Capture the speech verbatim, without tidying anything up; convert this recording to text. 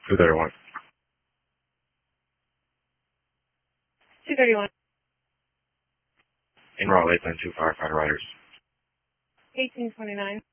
two thirty-one. two thirty-one. Enroll eight ten two firefighter riders. eighteen twenty-nine.